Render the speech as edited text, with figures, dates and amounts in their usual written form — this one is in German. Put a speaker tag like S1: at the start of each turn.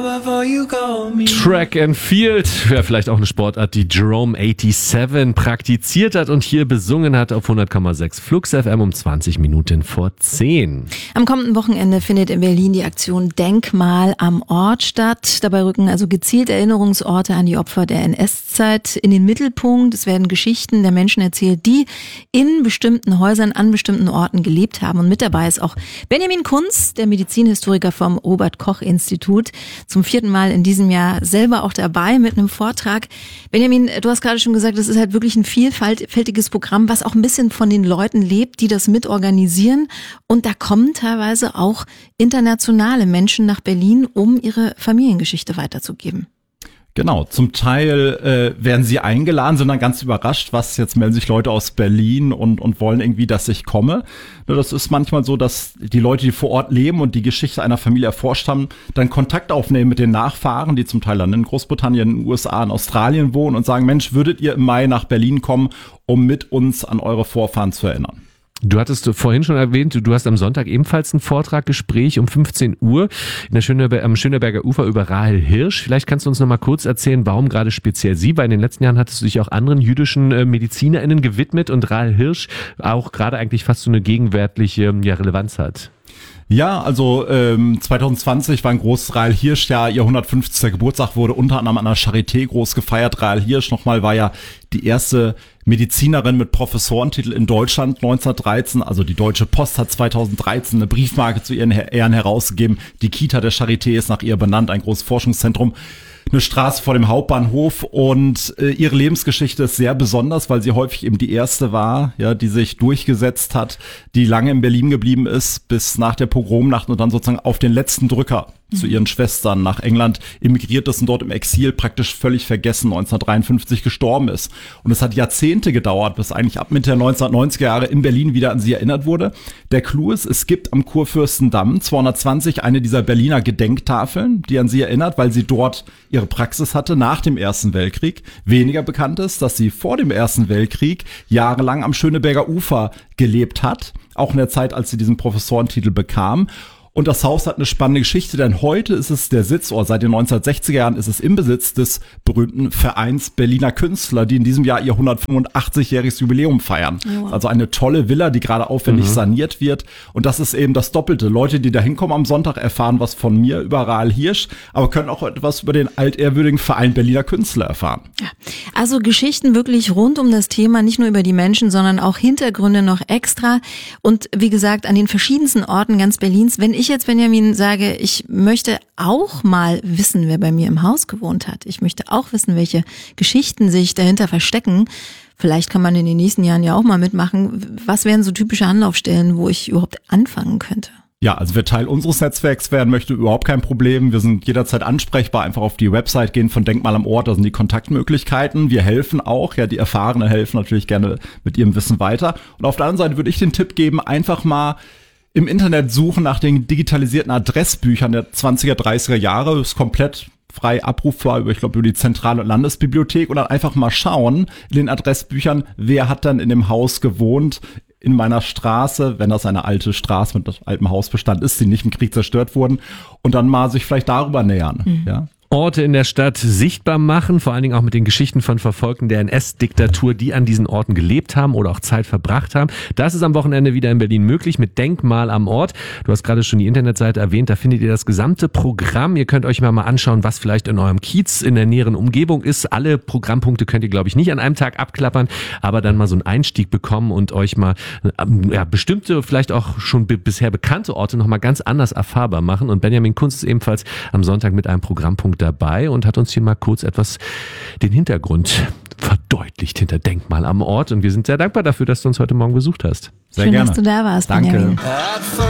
S1: Track and Field, ja, vielleicht auch eine Sportart, die Jerome 87 praktiziert hat und hier besungen hat auf 100,6 Flux FM um 20 Minuten vor 10.
S2: Am kommenden Wochenende findet in Berlin die Aktion Denkmal am Ort statt. Dabei rücken also gezielt Erinnerungsorte an die Opfer der NS-Zeit in den Mittelpunkt. Es werden Geschichten der Menschen erzählt, die in bestimmten Häusern an bestimmten Orten gelebt haben. Und mit dabei ist auch Benjamin Kunz, der Medizinhistoriker vom Robert-Koch-Institut. Zum 4. Mal in diesem Jahr selber auch dabei mit einem Vortrag. Benjamin, du hast gerade schon gesagt, das ist halt wirklich ein vielfältiges Programm, was auch ein bisschen von den Leuten lebt, die das mitorganisieren. Und da kommen teilweise auch internationale Menschen nach Berlin, um ihre Familiengeschichte weiterzugeben.
S3: Genau, zum Teil werden sie eingeladen, sind dann ganz überrascht, was jetzt melden sich Leute aus Berlin und wollen irgendwie, dass ich komme. Das ist manchmal so, dass die Leute, die vor Ort leben und die Geschichte einer Familie erforscht haben, dann Kontakt aufnehmen mit den Nachfahren, die zum Teil dann in Großbritannien, in den USA, in Australien wohnen und sagen, Mensch, würdet ihr im Mai nach Berlin kommen, um mit uns an eure Vorfahren zu erinnern?
S1: Du hattest vorhin schon erwähnt, du hast am Sonntag ebenfalls ein Vortraggespräch um 15 Uhr am Schöneberger Ufer über Rahel Hirsch. Vielleicht kannst du uns noch mal kurz erzählen, warum gerade speziell sie, weil in den letzten Jahren hattest du dich auch anderen jüdischen MedizinerInnen gewidmet und Rahel Hirsch auch gerade eigentlich fast so eine gegenwärtige Relevanz hat.
S3: Ja, also 2020 war ein großes Rahel Hirsch-Jahr. Ihr 150. Geburtstag wurde unter anderem an der Charité groß gefeiert. Rahel Hirsch nochmal war ja die erste Medizinerin mit Professorentitel in Deutschland 1913. Also die Deutsche Post hat 2013 eine Briefmarke zu ihren Ehren herausgegeben. Die Kita der Charité ist nach ihr benannt, ein großes Forschungszentrum. Eine Straße vor dem Hauptbahnhof und ihre Lebensgeschichte ist sehr besonders, weil sie häufig eben die erste war, ja, die sich durchgesetzt hat, die lange in Berlin geblieben ist, bis nach der Pogromnacht und dann sozusagen auf den letzten Drücker zu ihren Schwestern nach England emigriert ist und dort im Exil praktisch völlig vergessen 1953 gestorben ist. Und es hat Jahrzehnte gedauert, bis eigentlich ab Mitte der 1990er Jahre in Berlin wieder an sie erinnert wurde. Der Clou ist, es gibt am Kurfürstendamm 220 eine dieser Berliner Gedenktafeln, die an sie erinnert, weil sie dort ihre Praxis hatte nach dem Ersten Weltkrieg. Weniger bekannt ist, dass sie vor dem Ersten Weltkrieg jahrelang am Schöneberger Ufer gelebt hat, auch in der Zeit, als sie diesen Professorentitel bekam. Und das Haus hat eine spannende Geschichte, denn heute ist es der Sitz, oder seit den 1960er Jahren ist es im Besitz des berühmten Vereins Berliner Künstler, die in diesem Jahr ihr 185-jähriges Jubiläum feiern. Oh, wow. Also eine tolle Villa, die gerade aufwendig saniert wird. Und das ist eben das Doppelte. Leute, die da hinkommen am Sonntag, erfahren was von mir über Rahel Hirsch, aber können auch etwas über den altehrwürdigen Verein Berliner Künstler erfahren.
S2: Ja. Also Geschichten wirklich rund um das Thema, nicht nur über die Menschen, sondern auch Hintergründe noch extra. Und wie gesagt, an den verschiedensten Orten ganz Berlins. Wenn ich jetzt, Benjamin, sage, ich möchte auch mal wissen, wer bei mir im Haus gewohnt hat. Ich möchte auch wissen, welche Geschichten sich dahinter verstecken. Vielleicht kann man in den nächsten Jahren ja auch mal mitmachen. Was wären so typische Anlaufstellen, wo ich überhaupt anfangen könnte?
S3: Ja, also wer Teil unseres Netzwerks werden möchte, überhaupt kein Problem. Wir sind jederzeit ansprechbar. Einfach auf die Website gehen von Denkmal am Ort, da sind die Kontaktmöglichkeiten. Wir helfen auch, ja, die Erfahrenen helfen natürlich gerne mit ihrem Wissen weiter. Und auf der anderen Seite würde ich den Tipp geben, einfach mal im Internet suchen nach den digitalisierten Adressbüchern der 20er, 30er Jahre. Das ist komplett frei abrufbar über die Zentral- und Landesbibliothek und dann einfach mal schauen in den Adressbüchern, wer hat dann in dem Haus gewohnt, in meiner Straße, wenn das eine alte Straße mit altem Hausbestand ist, die nicht im Krieg zerstört wurden, und dann mal sich vielleicht darüber nähern, ja.
S1: Orte in der Stadt sichtbar machen, vor allen Dingen auch mit den Geschichten von Verfolgten der NS-Diktatur, die an diesen Orten gelebt haben oder auch Zeit verbracht haben. Das ist am Wochenende wieder in Berlin möglich mit Denkmal am Ort. Du hast gerade schon die Internetseite erwähnt, da findet ihr das gesamte Programm. Ihr könnt euch mal anschauen, was vielleicht in eurem Kiez in der näheren Umgebung ist. Alle Programmpunkte könnt ihr, glaube ich, nicht an einem Tag abklappern, aber dann mal so einen Einstieg bekommen und euch mal bestimmte, vielleicht auch schon bisher bekannte Orte nochmal ganz anders erfahrbar machen. Und Benjamin Kunz ist ebenfalls am Sonntag mit einem Programmpunkt dabei und hat uns hier mal kurz etwas den Hintergrund verdeutlicht hinter Denkmal am Ort. Und wir sind sehr dankbar dafür, dass du uns heute Morgen besucht hast.
S3: Sehr
S2: Schön,
S3: gerne.
S2: dass du da warst,
S3: Danke.
S2: Benjamin.